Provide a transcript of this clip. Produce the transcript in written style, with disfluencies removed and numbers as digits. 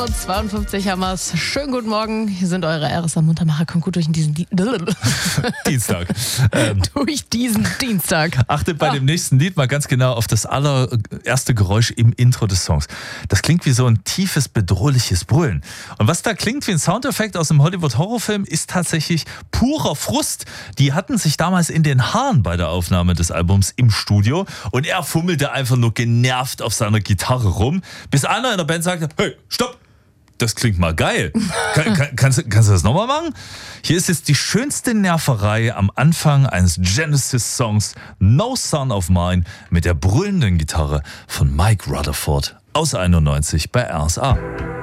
52 haben wir's. Schönen guten Morgen. Hier sind eure RSA Muntermacher. Kommt gut durch diesen Dienstag. Durch diesen Dienstag. Achtet bei dem nächsten Lied mal ganz genau auf das allererste Geräusch im Intro des Songs. Das klingt wie so ein tiefes, bedrohliches Brüllen. Und was da klingt wie ein Soundeffekt aus einem Hollywood-Horrorfilm, ist tatsächlich purer Frust. Die hatten sich damals in den Haaren bei der Aufnahme des Albums im Studio und er fummelte einfach nur genervt auf seiner Gitarre rum, bis einer in der Band sagte, hey, stopp! Das klingt mal geil. Kannst du das nochmal machen? Hier ist jetzt die schönste Nerverei am Anfang eines Genesis-Songs No Son of Mine mit der brüllenden Gitarre von Mike Rutherford aus 91 bei RSA.